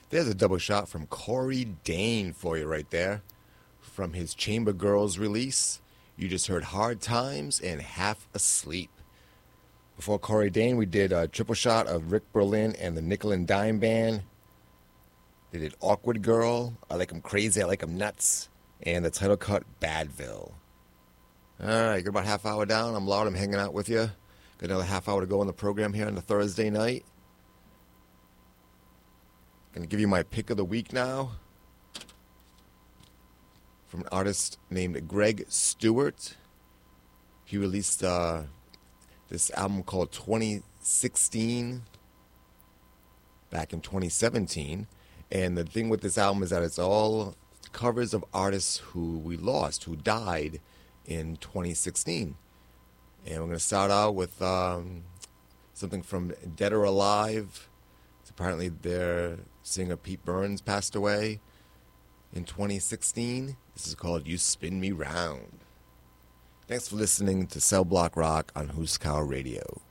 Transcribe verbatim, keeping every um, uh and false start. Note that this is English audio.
There's a double shot from Corey Dane for you right there. From his Chamber Girls release, you just heard Hard Times and Half Asleep. Before Corey Dane, we did a triple shot of Rick Berlin and the Nickel and Dime Band. They did Awkward Girl, I Like 'Em Crazy, I Like 'Em Nuts, and the title cut, Badville. All right, got about half hour down. I'm Loud, I'm hanging out with you. Got another half hour to go on the program here on the Thursday night. Going to give you my pick of the week now. From an artist named Greg Stewart. He released uh, this album called twenty sixteen back in twenty seventeen. And the thing with this album is that it's all covers of artists who we lost, who died in twenty sixteen. And we're going to start out with um, something from Dead or Alive. It's apparently their singer Pete Burns passed away in twenty sixteen. This is called You Spin Me Round. Thanks for listening to Cell Block Rock on Huskow Radio.